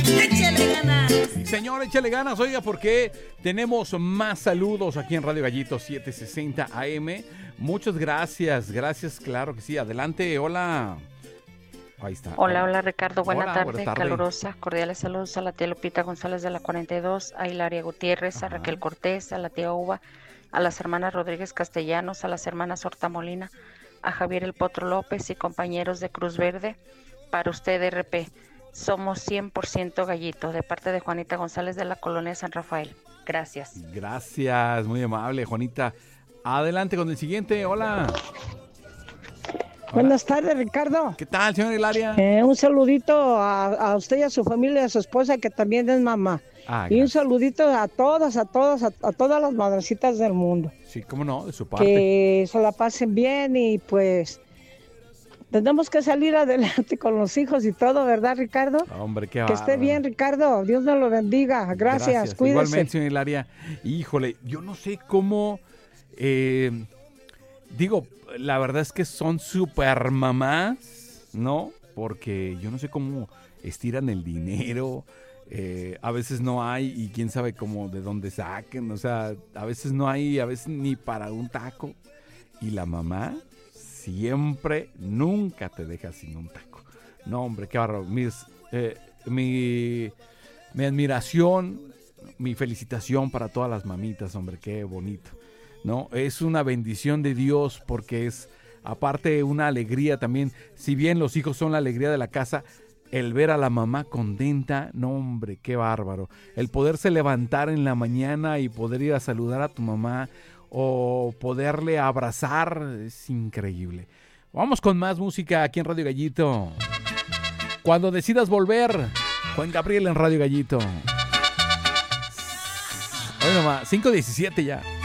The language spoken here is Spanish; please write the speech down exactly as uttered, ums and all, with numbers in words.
Échale ganas. Señor, échale ganas, oiga, porque tenemos más saludos aquí en Radio Gallito setecientos sesenta A M. Muchas gracias, gracias, claro que sí. Adelante, hola. Ahí está. Hola, hola Ricardo, buena Hola, tarde, buena tarde. calurosa, cordiales saludos a la tía Lupita González de la cuarenta y dos, a Hilaria Gutiérrez, Ajá. a Raquel Cortés, a la tía Uva, a las hermanas Rodríguez Castellanos, a las hermanas Horta Molina, a Javier El Potro López y compañeros de Cruz Verde. Para usted, R P, somos cien por ciento gallito, de parte de Juanita González de la colonia San Rafael. Gracias. Gracias, muy amable, Juanita. Adelante con el siguiente, hola. Buenas tardes, Ricardo. ¿Qué tal, señor Hilaria? Eh, un saludito a, a usted y a su familia, a su esposa, que también es mamá. Ah, Y un gracias. saludito a todas, a todas, a, a todas las madrecitas del mundo. Sí, cómo no, de su parte. Que se la pasen bien y pues tenemos que salir adelante con los hijos y todo, ¿verdad, Ricardo? Hombre, qué Que bárbaro. esté bien, Ricardo. Dios nos lo bendiga. Gracias, cuídese. Igualmente, señor Hilaria. Híjole, yo no sé cómo... eh, digo, la verdad es que son super mamás, ¿no? Porque yo no sé cómo estiran el dinero. Eh, a veces no hay y quién sabe cómo de dónde saquen. O sea, a veces no hay, a veces ni para un taco. Y la mamá siempre, nunca te deja sin un taco. No, hombre, qué bárbaro. Mis, eh, mi, mi admiración, mi felicitación para todas las mamitas, hombre, qué bonito. ¿No? Es una bendición de Dios porque es, aparte, una alegría también. Si bien los hijos son la alegría de la casa, el ver a la mamá contenta, no, hombre, qué bárbaro. El poderse levantar en la mañana y poder ir a saludar a tu mamá o poderle abrazar es increíble. Vamos con más música aquí en Radio Gallito. Cuando decidas volver, Juan Gabriel en Radio Gallito. Oye, mamá, cinco diecisiete ya.